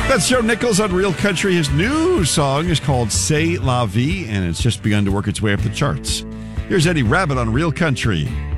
That's Joe Nichols on Real Country. His new song is called C'est La Vie, and it's just begun to work its way up the charts. Here's Eddie Rabbitt on Real Country.